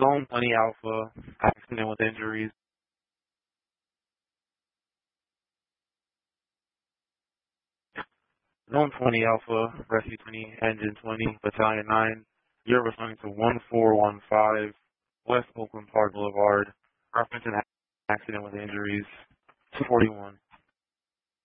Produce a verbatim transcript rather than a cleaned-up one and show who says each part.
Speaker 1: Zone twenty Alpha, accident with injuries. Zone twenty Alpha, Rescue twenty, Engine twenty, Battalion nine. You're responding to one four one five West Oakland Park Boulevard. Reference an accident with injuries. two forty-one.